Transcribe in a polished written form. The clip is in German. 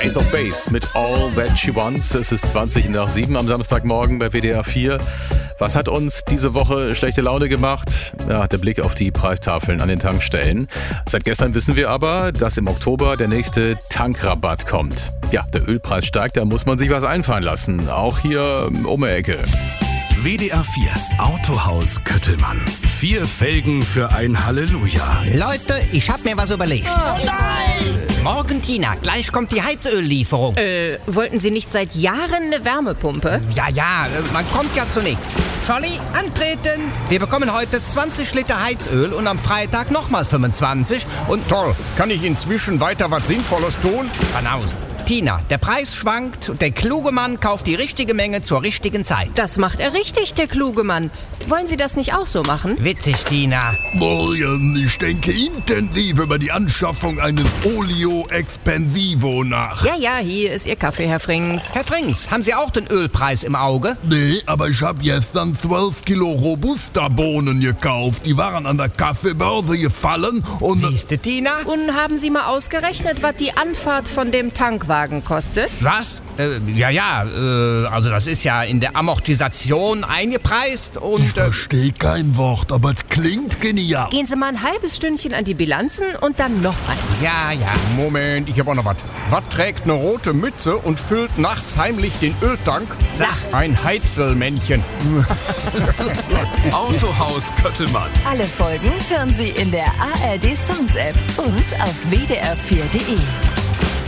Ace of Base mit All That She Wants. Es ist 7:20 am Samstagmorgen bei WDR 4. Was hat uns diese Woche schlechte Laune gemacht? Ja, der Blick auf die Preistafeln an den Tankstellen. Seit gestern wissen wir aber, dass im Oktober der nächste Tankrabatt kommt. Ja, der Ölpreis steigt, da muss man sich was einfallen lassen. Auch hier um die Ecke. WDR 4 Autohaus Köttelmann. 4 Felgen für ein Halleluja. Leute, ich hab mir was überlegt. Oh nein! Morgen, Tina, gleich kommt die Heizöllieferung. Wollten Sie nicht seit Jahren eine Wärmepumpe? Ja, man kommt ja zu nix. Scholli, antreten! Wir bekommen heute 20 Liter Heizöl und am Freitag nochmal 25 und... Toll, kann ich inzwischen weiter was Sinnvolles tun? Banause. Tina, der Preis schwankt und der kluge Mann kauft die richtige Menge zur richtigen Zeit. Das macht er richtig, der kluge Mann. Wollen Sie das nicht auch so machen? Witzig, Tina. Morgen, ich denke intensiv über die Anschaffung eines Olio Expensivo nach. Ja, hier ist Ihr Kaffee, Herr Frings. Herr Frings, haben Sie auch den Ölpreis im Auge? Nee, aber ich habe gestern 12 Kilo Robusta-Bohnen gekauft. Die waren an der Kaffeebörse gefallen und... Siehste, Tina? Und haben Sie mal ausgerechnet, was die Anfahrt von dem Tankwagen kostet? Was? Also das ist ja in der Amortisation eingepreist und... Ich verstehe kein Wort, aber es klingt genial. Gehen Sie mal ein halbes Stündchen an die Bilanzen und dann noch eins. Ja. Moment, ich habe auch noch was. Was trägt eine rote Mütze und füllt nachts heimlich den Öltank? Sag. Ein Heizelmännchen. Autohaus Köttelmann. Alle Folgen hören Sie in der ARD Sounds App und auf wdr4.de.